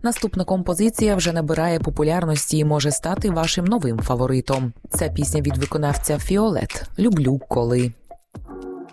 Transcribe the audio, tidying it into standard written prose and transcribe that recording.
Наступна композиція вже набирає популярності і може стати вашим новим фаворитом. Це пісня від виконавця Фіолет «Люблю, коли».